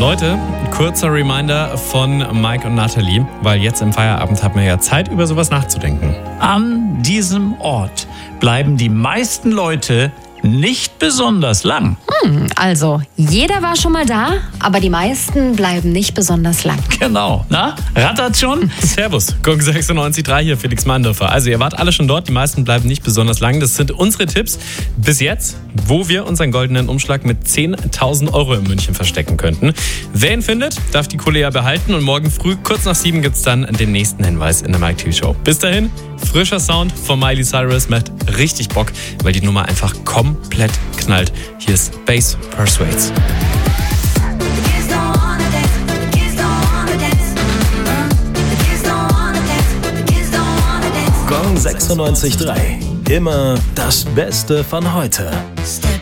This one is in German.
Leute, kurzer Reminder von Mike und Nathalie, weil jetzt im Feierabend haben wir ja Zeit, über sowas nachzudenken. An diesem Ort bleiben die meisten Leute nicht besonders lang. Also, jeder war schon mal da, aber die meisten bleiben nicht besonders lang. Genau. Na, rattert schon? Servus, Gong 96.3 hier, Felix Mandorfer. Also ihr wart alle schon dort, die meisten bleiben nicht besonders lang. Das sind unsere Tipps bis jetzt, wo wir unseren goldenen Umschlag mit 10.000 Euro in München verstecken könnten. Wer ihn findet, darf die Kohle ja behalten und morgen früh, kurz nach 7, gibt es dann den nächsten Hinweis in der Mike TV Show. Bis dahin, frischer Sound von Miley Cyrus macht richtig Bock, weil die Nummer einfach komplett knallt. Hier ist Bass Persuades. Gong 96.3. Immer das Beste von heute.